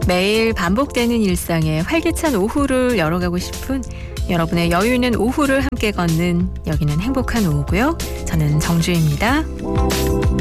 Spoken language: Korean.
매일 반복되는 일상에 활기찬 오후를 열어가고 싶은 여러분의 여유 있는 오후를 함께 걷는 여기는 행복한 오후고요. 저는 정주희입니다.